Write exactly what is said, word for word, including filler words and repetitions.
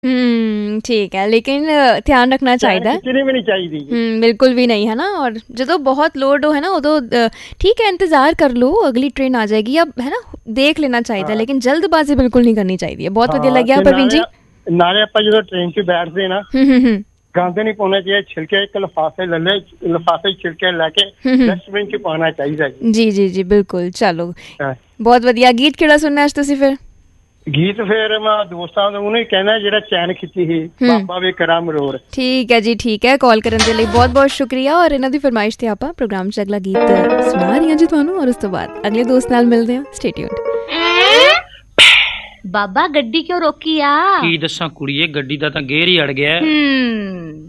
ਹੂੰ, ਠੀਕ ਹੈ, ਲੇਕਿਨ ਧਿਆਨ ਰੱਖਣਾ ਚੈਨ ਚਾਹੀਦਾ। ਖਿੱਚਣੀ ਵੀ ਨਹੀਂ ਚਾਹੀਦੀ ਜੀ। ਹੂੰ, ਬਿਲਕੁਲ ਵੀ ਨਹੀਂ, ਹੈ ਨਾ। ਔਰ ਜਦੋਂ ਬਹੁਤ ਲੋਡ ਹੋ, ਹੈ ਨਾ, ਉਦੋਂ ਅ, ਠੀਕ ਹੈ, ਇੰਤਜ਼ਾਰ ਕਰ ਲਓ, ਅਗਲੀ ਟ੍ਰੇਨ ਆ ਜਾਏਗੀ, ਜਾਂ ਹੈ ਨਾ, ਦੇਖ ਲੈਣਾ ਚਾਹੀਦਾ, ਹਾਂ ਲੇਕਿਨ ਜਲਦਬਾਜ਼ੀ ਬਿਲਕੁਲ ਨਹੀਂ ਕਰਨੀ ਚਾਹੀਦੀ ਹੈ। ਬਹੁਤ ਵਧੀਆ ਹਾਂ, ਲੱਗਿਆ ਤੇ ਪ੍ਰਵੀਨ ਜੀ। ਨਾਲੇ ਨਾਲੇ ਆਪਾਂ ਜਦੋਂ ਟ੍ਰੇਨ 'ਚ ਬੈਠਦੇ ਨਾ, ਹੂੰ ਹੂੰ ਹੂੰ ਗੰਦ ਨਹੀਂ ਪਾਉਣਾ ਚਾਹੀਦਾ। ਛਿਲਕੇ ਇੱਕ ਲਿਫਾਫੇ ਲੈ ਲੈ, ਲਿਫਾਫੇ 'ਚ ਛਿਲਕੇ ਲੈ ਕੇ ਹੂੰ ਹੂੰ ਡਸਟਬਿਨ 'ਚ ਪਾਉਣਾ ਚਾਹੀਦਾ ਜੀ। ਜੀ ਜੀ ਜੀ, ਬਿਲकुल। ਚਲੋ, ਹਾਂ। ਬਹੁਤ ਵਧੀਆ। ਗੀਤ ਕਿਹੜਾ ਸੁਣਨਾ ਅੱਜ ਤੁਸੀਂ ਫਿਰ? ਗੀਤ ਫਿਰ ਮੈਂ ਦੋਸਤਾਂ ਨੂੰ ਉਹਨੂੰ ਹੀ ਕਹਿਣਾ ਜਿਹੜਾ ਚੈਨ ਖਿੱਚੀ ਸੀ, ਹੂੰ, ਬਾਬਾ ਵੇ ਕਰਾ ਮਰੋੜ। ਠੀਕ ਹੈ ਜੀ, ਠੀਕ ਹੈ। ਕਾਲ ਕਰਨ ਦੇ ਲਈ ਬਹੁਤ ਬਹੁਤ ਸ਼ੁਕਰੀਆ। ਔਰ ਇਹਨਾਂ ਦੀ ਫਰਮਾਇਸ਼ ਤੇ ਆਪਾਂ ਪ੍ਰੋਗਰਾਮ 'ਚ ਅਗਲਾ ਗੀਤ ਸੁਣਾ ਰਹੀ ਹਾਂ ਜੀ ਤੁਹਾਨੂੰ, ਔਰ ਉਸ ਤੋਂ ਬਾਅਦ ਅਗਲੇ ਦੋਸਤ ਨਾਲ ਮਿਲਦੇ ਹਾਂ। Stay tuned. ਬਾਬਾ ਗੱਡੀ ਕਿਉਂ ਰੋਕੀ ਆ? ਕੀ ਦੱਸਾਂ ਕੁੜੀਏ, ਗੱਡੀ ਦਾ ਤਾਂ ਗੇਰ ਹੀ ਅੜ ਗਿਆ। ਹੂੰ